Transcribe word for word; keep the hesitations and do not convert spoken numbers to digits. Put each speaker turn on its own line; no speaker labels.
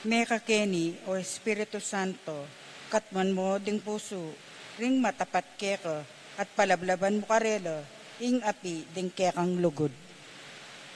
Meka Kenny o Espiritu Santo, katman mo ding puso, ring matapat keka, at palablaban mo karela, ing api ding kekang lugod.